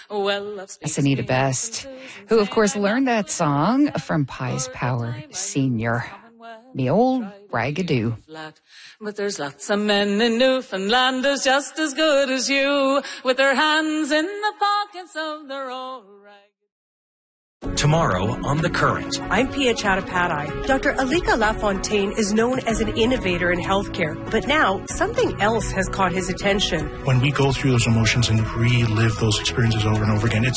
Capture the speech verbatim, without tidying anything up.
Well, That's Anita Best, who, of course, learned that song from Pies Power Senior, the old Ragadoo. But there's lots of men in Newfoundland who's just as good as you, with their hands in the pockets of their old rag. Tomorrow on The Current. I'm Pia Chattopadhyay. Doctor Alika Lafontaine is known as an innovator in healthcare, but now something else has caught his attention. When we go through those emotions and relive those experiences over and over again, it's